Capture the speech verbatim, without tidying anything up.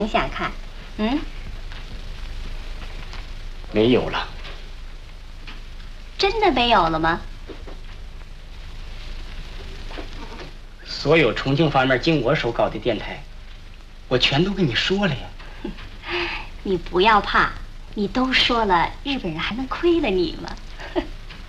想想看，嗯， 没有了。 真的没有了吗？ 所有重庆方面经我手搞的电台，我全都跟你说了呀。 你不要怕，你都说了，日本人还能亏了你吗？